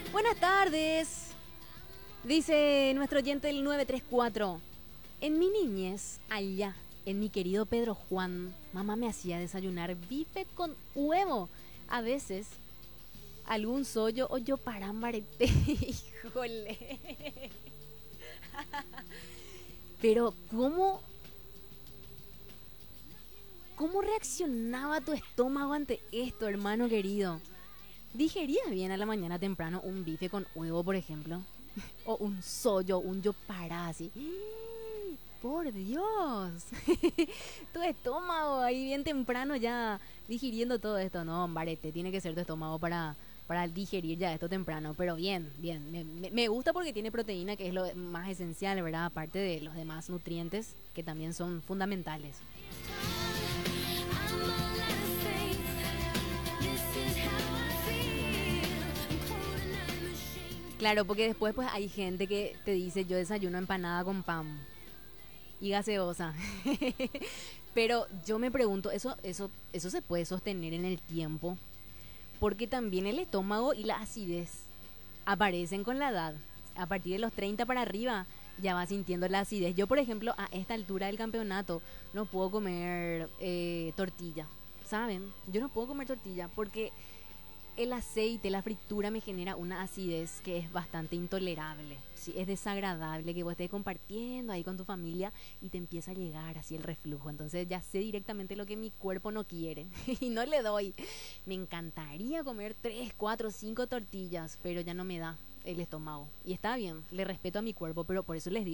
Buenas tardes, dice nuestro oyente del 934. En mi niñez, allá, en mi querido Pedro Juan, mamá me hacía desayunar bife con huevo. A veces, algún sollo o yo parambarete. Híjole. Pero, ¿cómo reaccionaba tu estómago ante esto, hermano querido? ¿Digerías bien a la mañana temprano un bife con huevo, por ejemplo? O un sollo, un yopará así. Por Dios. Tu estómago ahí bien temprano ya digiriendo todo esto. No, Barete, tiene que ser tu estómago para digerir ya esto temprano. Pero bien, bien. Me gusta porque tiene proteína, que es lo más esencial, ¿verdad? Aparte de los demás nutrientes que también son fundamentales. Claro, porque después pues hay gente que te dice yo desayuno empanada con pan y gaseosa. Pero yo me pregunto, ¿eso se puede sostener en el tiempo? Porque también el estómago y la acidez aparecen con la edad. A partir de los 30 para arriba ya vas sintiendo la acidez. Yo, por ejemplo, a esta altura del campeonato no puedo comer tortilla, ¿saben? Yo no puedo comer tortilla porque el aceite, la fritura me genera una acidez que es bastante intolerable. Sí, es desagradable que vos estés compartiendo ahí con tu familia y te empieza a llegar así el reflujo. Entonces ya sé directamente lo que mi cuerpo no quiere y no le doy. Me encantaría comer 3, 4, 5 tortillas, pero ya no me da el estómago. Y está bien, le respeto a mi cuerpo, pero por eso les digo.